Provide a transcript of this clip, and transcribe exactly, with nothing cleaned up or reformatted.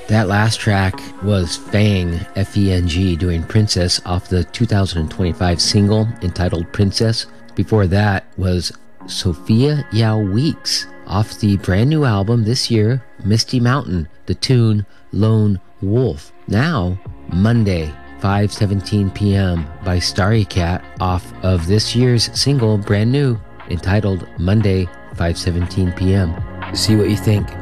That last track was Feng, F E N G, doing Princess off the two thousand twenty-five single entitled Princess. Before that was Sophia Yao Weeks off the brand new album this year, Misty Mountain, the tune Lone Wolf. Now, Monday, five seventeen p.m. by Starry Cat off of this year's single, brand new, entitled Monday, five seventeen p.m. See what you think.